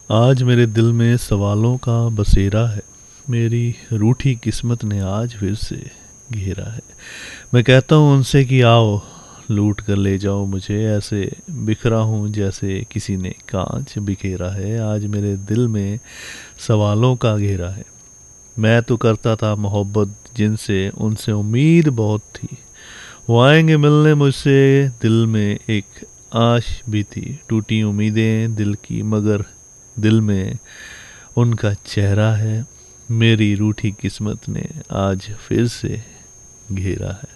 आज मेरे दिल में सवालों का बसेरा है। मेरी रूठी किस्मत ने आज फिर से घेरा है। मैं कहता हूँ उनसे कि आओ लूट कर ले जाओ मुझे, ऐसे बिखरा हूँ जैसे किसी ने कांच बिखेरा है। आज मेरे दिल में सवालों का घेरा है। मैं तो करता था मोहब्बत जिनसे, उनसे उम्मीद बहुत थी। वो आएंगे मिलने मुझसे, दिल में एक आश भी थी। टूटी उम्मीदें दिल की, मगर दिल में उनका चेहरा है। मेरी रूठी किस्मत ने आज फिर से घेरा है।